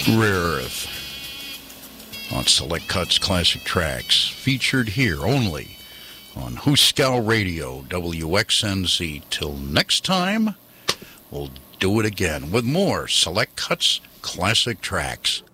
Rare Earth on Select Cuts Classic Tracks, featured here only on Hooskow Radio, WXNZ. Till next time, we'll do it again with more Select Cuts Classic Tracks.